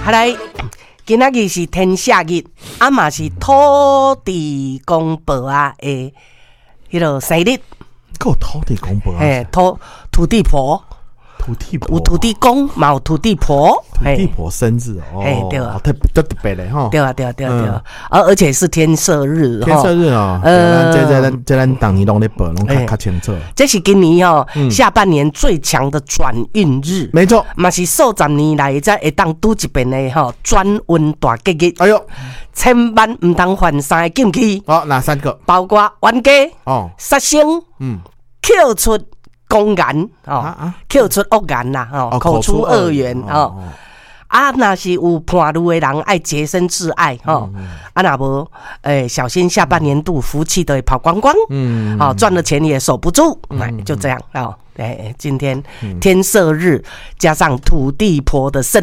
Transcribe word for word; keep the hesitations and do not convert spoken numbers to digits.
好来，今仔日是天赦日，啊嘛是土地公婆啊的迄个生日。 还有土地公婆啊？ 嘿，土土地婆。 土地婆有土地公，嘛有土地婆， 土地婆生日哦， 哎对啊， 特特特别的哈， 对啊对啊对啊对啊，而而且是天赦日， 天赦日啊，呃，这这咱这咱当年拢咧报，拢较较清楚。 这是今年哦下半年最强的转运日， 没错， 嘛是数十年来才会当拄一遍的吼转运大吉日。 哎呦， 千万唔通犯三个禁忌。 哦，哪三个？ 包括冤家、 哦、 杀生、嗯，扣出公言哦，啊、扣出恶言啦，哦，口出恶言哦。啊，若是有叛路的人，爱洁身自爱吼。嗯、啊，若无，诶，小心下半年度福气都会跑光光。嗯，好、哦，赚了钱也守不住。嗯，就这样哦。哎，今天天赦日加上土地婆的生